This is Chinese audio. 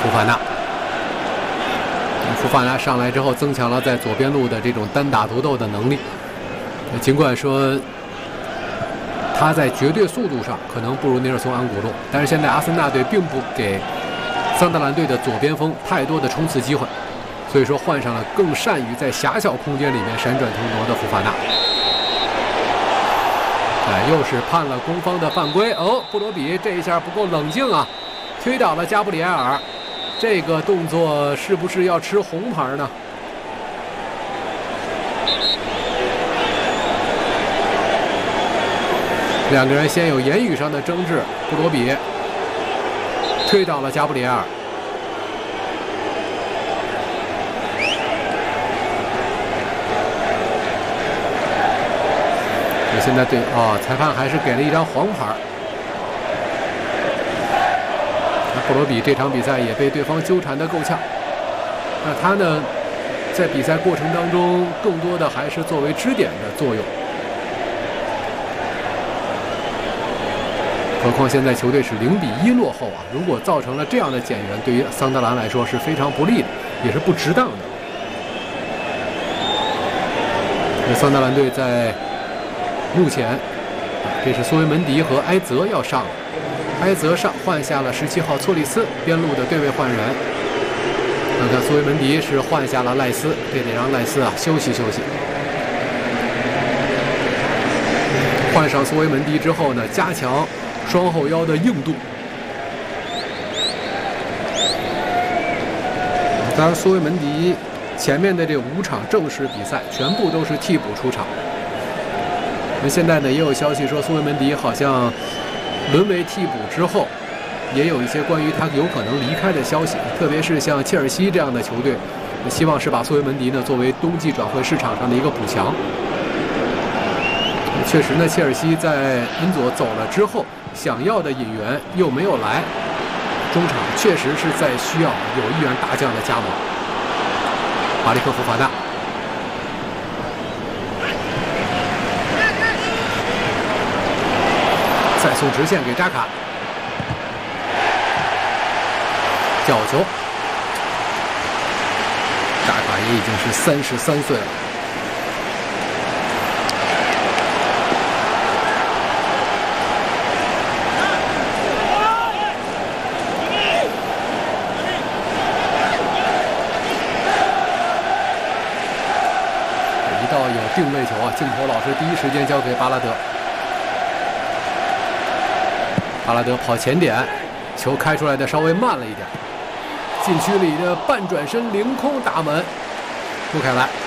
福法纳。福法纳上来之后，增强了在左边路的这种单打独斗的能力。尽管说他在绝对速度上可能不如尼尔松·安古路，但是现在阿森纳队并不给桑德兰队的左边锋太多的冲刺机会，所以说换上了更善于在狭小空间里面闪转腾挪的福法纳。又是判了攻方的犯规哦，布罗比这一下不够冷静啊，推倒了加布里埃尔。这个动作是不是要吃红牌呢？两个人先有言语上的争执，布罗比推倒了加布里埃尔。现在对裁判还是给了一张黄牌。布罗比这场比赛也被对方纠缠得够呛。那他呢，在比赛过程当中，更多的还是作为支点的作用。何况现在球队是0-1落后啊！如果造成了这样的减员，对于桑德兰来说是非常不利的，也是不值当的。那桑德兰队在目前，这是苏维门迪和埃泽要上了。埃泽上换下了17号措里斯，边路的对位换人。看看苏维门迪是换下了赖斯，这得让赖斯休息休息。换上苏维门迪之后呢，加强双后腰的硬度。当然，苏维门迪前面的这5场正式比赛全部都是替补出场。那现在呢，也有消息说苏维门迪好像沦为替补之后，也有一些关于他有可能离开的消息，特别是像切尔西这样的球队，希望是把苏维门迪呢作为冬季转会市场上的一个补强。确实呢，切尔西在恩佐走了之后，想要的引援又没有来，中场确实是在需要有1员大将的加盟。马利克·福法纳。再送直线给扎卡，角球。扎卡也已经是33岁了。一道有定位球啊，镜头老师第一时间交给巴拉德。巴拉德跑前点，球开出来的稍微慢了一点，禁区里的半转身凌空打门，不开来。